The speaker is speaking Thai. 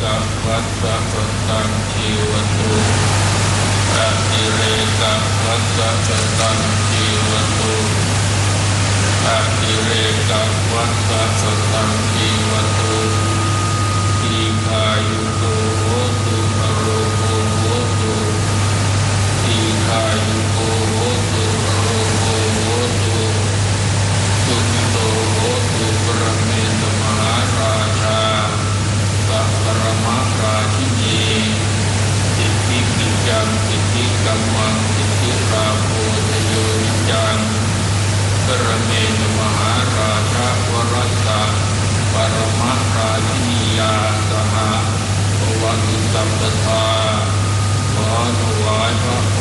กัวัฏฏะปตังชีวตุอะติเรกะวัฏฏะปตังชีวตุอะติเรกะวัฏฏะปตังชีวตุทีฆายุโกโหตุอโรโกโหตุทีฆายุโกโหตุอโรโกโหตุสุขิโตโหตุปรเมตมหาราชาสัพพรมราชินีสิทธิกิจจังสิทธิกัมมังสิทธิราโภชโยนิจังปรเมตมหาราชาวรัสสะปรมราชินียาสหปวัตุสัพพทาขอถวายพระ